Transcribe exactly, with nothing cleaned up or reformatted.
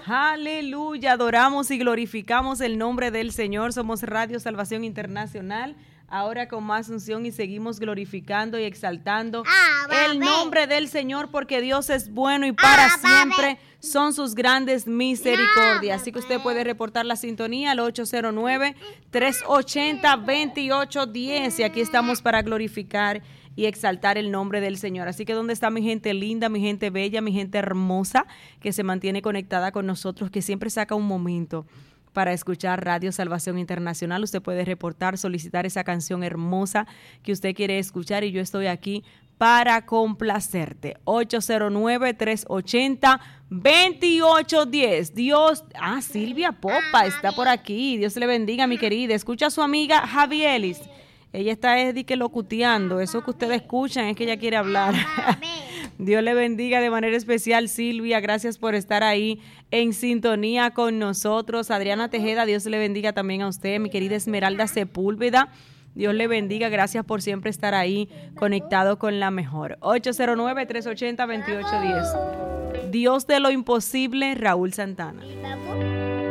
Aleluya, adoramos y glorificamos el nombre del Señor. Somos Radio Salvación Internacional, ahora con más unción, y seguimos glorificando y exaltando ah, el nombre del Señor, porque Dios es bueno y para ah, siempre son sus grandes misericordias. Así que usted puede reportar la sintonía al ocho cero nueve, tres ochenta, veintiocho diez, y aquí estamos para glorificar y exaltar el nombre del Señor. Así que ¿dónde está mi gente linda, mi gente bella, mi gente hermosa que se mantiene conectada con nosotros, que siempre saca un momento para escuchar Radio Salvación Internacional? Usted puede reportar, solicitar esa canción hermosa que usted quiere escuchar, y yo estoy aquí para complacerte. ocho cero nueve, tres ochenta, veintiocho diez. Dios, ah, Silvia Popa está por aquí. Dios le bendiga, mi querida. Escucha a su amiga Javielis. Ella está es de que locuteando. Eso que ustedes escuchan es que ella quiere hablar. Dios le bendiga de manera especial, Silvia. Gracias por estar ahí en sintonía con nosotros. Adriana Tejeda, Dios le bendiga también a usted. Mi querida Esmeralda Sepúlveda, Dios le bendiga. Gracias por siempre estar ahí conectado con la mejor. ocho cero nueve, tres ochenta, veintiocho diez. Dios de lo imposible, Raúl Santana.